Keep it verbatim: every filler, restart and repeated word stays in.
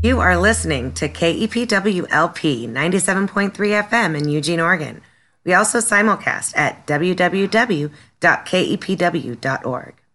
You are listening to K E P W L P ninety-seven point three F M in Eugene, Oregon. We also simulcast at w w w dot k e p w dot org.